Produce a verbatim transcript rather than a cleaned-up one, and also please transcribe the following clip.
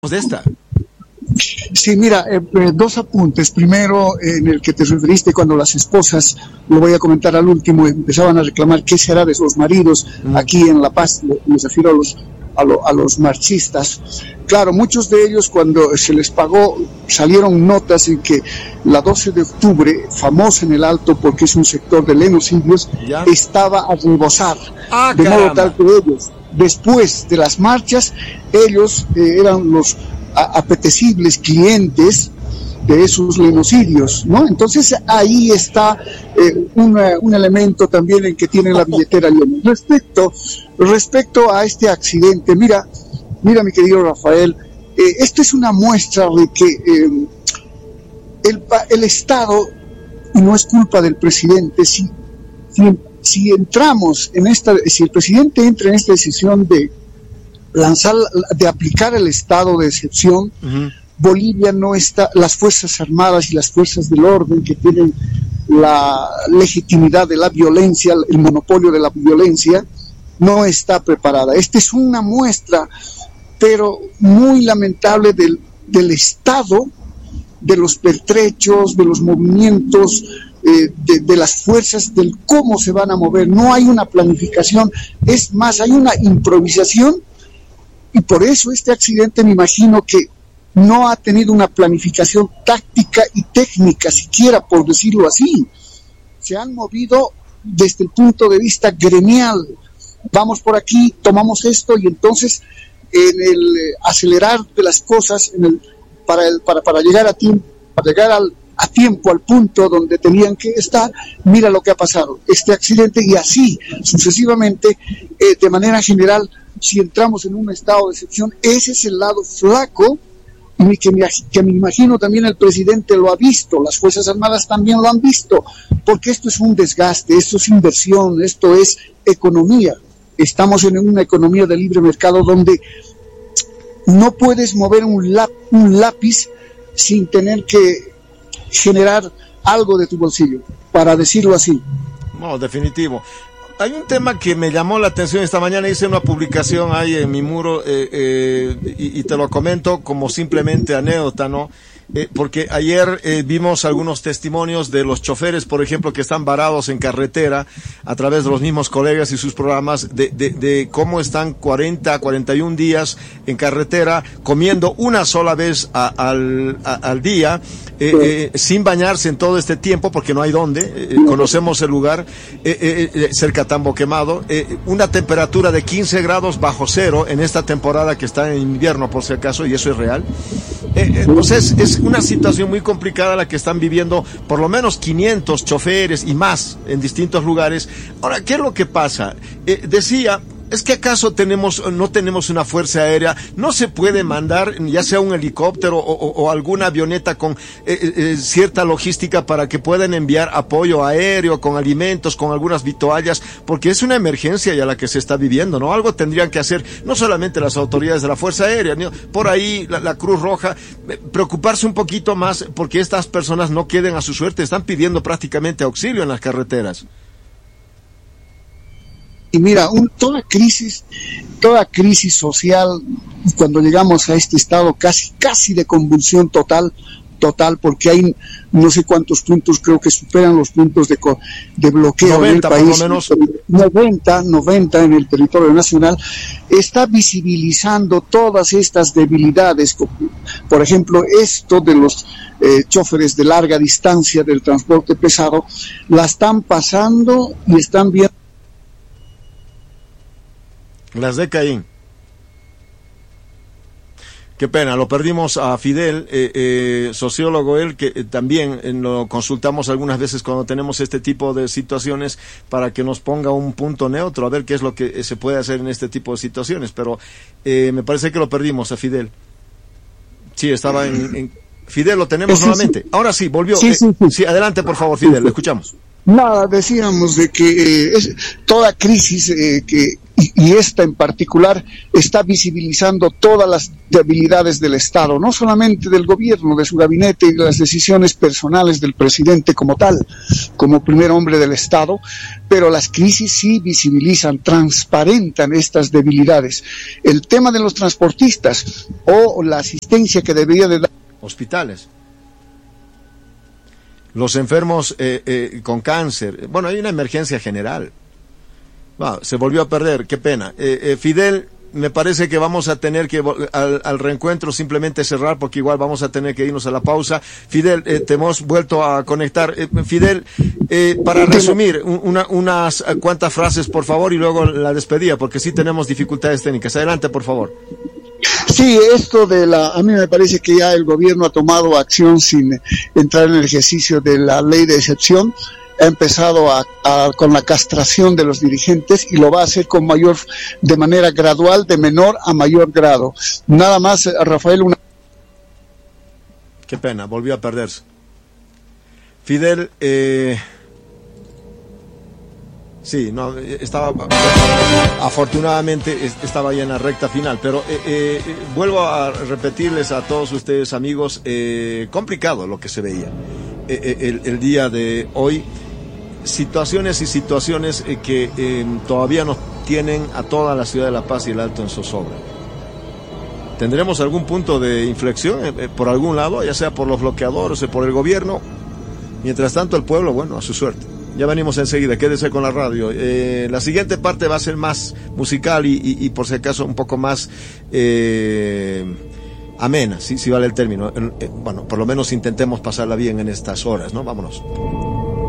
de esta. Sí, mira, eh, eh, dos apuntes. Primero, eh, en el que te referiste cuando las esposas, lo voy a comentar al último, empezaban a reclamar qué será de sus maridos mm. aquí en La Paz, me refiero a los, a, lo, a los marchistas. Claro, muchos de ellos cuando se les pagó, salieron notas en que la doce de octubre, famosa en el Alto porque es un sector de lenos indios, ¿ya? Estaba a rebosar, ah, de caramba. modo tal que ellos, después de las marchas, ellos eh, eran los a, apetecibles clientes de esos lenocidios, ¿no? Entonces ahí está eh, una, un elemento también en que tienen la billetera llena. Respecto, respecto a este accidente, mira, mira mi querido Rafael, eh, esto es una muestra de que eh, el, el Estado, y no es culpa del presidente, si, si, si entramos en esta, si el presidente entra en esta decisión de lanzar, de aplicar el estado de excepción, uh-huh. Bolivia no está, las Fuerzas Armadas y las Fuerzas del Orden que tienen la legitimidad de la violencia, el monopolio de la violencia, no está preparada. Esta es una muestra, pero muy lamentable del, del estado, de los pertrechos, de los movimientos, eh, de, de las fuerzas, del cómo se van a mover. No hay una planificación, es más, hay una improvisación. Y por eso este accidente me imagino que no ha tenido una planificación táctica y técnica, siquiera por decirlo así. Se han movido desde el punto de vista gremial. Vamos por aquí, tomamos esto y entonces en el eh, acelerar de las cosas en el, para, el, para, para llegar a tiempo, para llegar al, a tiempo al punto donde tenían que estar, mira lo que ha pasado, este accidente y así sucesivamente, eh, de manera general. Si entramos en un estado de excepción, ese es el lado flaco y que me, que me imagino también el presidente lo ha visto, las Fuerzas Armadas también lo han visto, porque esto es un desgaste, esto es inversión, esto es economía. Estamos en una economía de libre mercado donde no puedes mover un, lap, un lápiz sin tener que generar algo de tu bolsillo, para decirlo así. No, definitivo. Hay un tema que me llamó la atención esta mañana, hice una publicación ahí en mi muro eh, eh, y, y te lo comento como simplemente anécdota, ¿no? Eh, porque ayer eh, vimos algunos testimonios de los choferes, por ejemplo, que están varados en carretera a través de los mismos colegas y sus programas, de, de, de cómo están cuarenta, cuarenta y un días en carretera, comiendo una sola vez a, al, a, al día, eh, eh, sin bañarse en todo este tiempo, porque no hay dónde, eh, conocemos el lugar, eh, eh, eh, cerca Tambo Quemado, eh, una temperatura de quince grados bajo cero en esta temporada que está en invierno, por si acaso, y eso es real. Eh, entonces es una situación muy complicada la que están viviendo por lo menos quinientos choferes y más en distintos lugares. Ahora, ¿qué es lo que pasa? Eh, decía, ¿es que acaso tenemos, no tenemos una fuerza aérea? ¿No se puede mandar ya sea un helicóptero o, o, o alguna avioneta con eh, eh, cierta logística para que puedan enviar apoyo aéreo con alimentos, con algunas vituallas? Porque es una emergencia ya la que se está viviendo, ¿no? Algo tendrían que hacer, no solamente las autoridades de la Fuerza Aérea, ¿no? Por ahí la, la Cruz Roja, eh, preocuparse un poquito más porque estas personas no queden a su suerte, están pidiendo prácticamente auxilio en las carreteras. Y mira, un, toda crisis, toda crisis social, cuando llegamos a este estado casi, casi de convulsión total, total, porque hay no sé cuántos puntos, creo que superan los puntos de, de bloqueo noventa, en el país, por lo menos. noventa, noventa en el territorio nacional, está visibilizando todas estas debilidades, por ejemplo, esto de los eh, choferes de larga distancia del transporte pesado, la están pasando y están viendo. Las de Caín. Qué pena, lo perdimos a Fidel, eh, eh, sociólogo él, que eh, también eh, lo consultamos algunas veces cuando tenemos este tipo de situaciones para que nos ponga un punto neutro, a ver qué es lo que eh, se puede hacer en este tipo de situaciones, pero eh, me parece que lo perdimos a Fidel. Sí, estaba en... en... Fidel, lo tenemos sí, nuevamente. Sí. Ahora sí, volvió. Sí, sí, sí. Eh, sí, adelante, por favor, Fidel, lo escuchamos. Nada, decíamos de que eh, es, toda crisis eh, que y, y esta en particular está visibilizando todas las debilidades del Estado, no solamente del gobierno, de su gabinete y de las decisiones personales del presidente como tal, como primer hombre del Estado, pero las crisis sí visibilizan, transparentan estas debilidades. El tema de los transportistas o la asistencia que debería de dar hospitales. Los enfermos eh, eh, con cáncer. Bueno, hay una emergencia general. Wow, se volvió a perder, qué pena. Eh, eh, Fidel, me parece que vamos a tener que al, al reencuentro simplemente cerrar, porque igual vamos a tener que irnos a la pausa. Fidel, eh, te hemos vuelto a conectar. Eh, Fidel, eh, para resumir, una, unas cuantas frases, por favor, y luego la despedida, porque sí tenemos dificultades técnicas. Adelante, por favor. Sí, esto de la, a mí me parece que ya el gobierno ha tomado acción sin entrar en el ejercicio de la ley de excepción, ha empezado a, a, con la castración de los dirigentes y lo va a hacer con mayor, de manera gradual, de menor a mayor grado. Nada más, Rafael, una... Qué pena, volvió a perderse. Fidel, eh... Sí, no, estaba, afortunadamente estaba ya en la recta final, pero eh, eh, vuelvo a repetirles a todos ustedes, amigos, eh, complicado lo que se veía eh, el, el día de hoy, situaciones y situaciones eh, que eh, todavía nos tienen a toda la ciudad de La Paz y el Alto en zozobra. ¿Tendremos algún punto de inflexión eh, por algún lado, ya sea por los bloqueadores o por el gobierno? Mientras tanto, el pueblo, bueno, a su suerte. Ya venimos enseguida, quédese con la radio. Eh, la siguiente parte va a ser más musical y, y, y por si acaso un poco más eh, amena, si, si vale el término. Eh, bueno, por lo menos intentemos pasarla bien en estas horas, ¿no? Vámonos.